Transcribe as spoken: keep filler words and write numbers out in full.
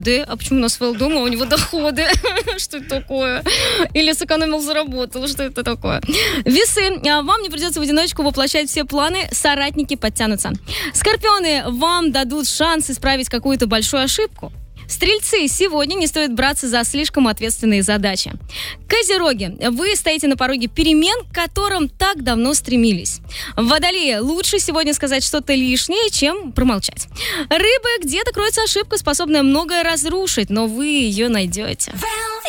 Да, а почему у нас фейл дома, а у него доходы? Что это такое? Или сэкономил, заработал? Что это такое? Весы. Вам не придется в одиночку воплощать все планы, соратники подтянутся. Скорпионы. Вам дадут шанс исправить какую-то большую ошибку. Стрельцы, сегодня не стоит браться за слишком ответственные задачи. Козероги, вы стоите на пороге перемен, к которым так давно стремились. Водолеи, лучше сегодня сказать что-то лишнее, чем промолчать. Рыбы, где-то кроется ошибка, способная многое разрушить, но вы ее найдете.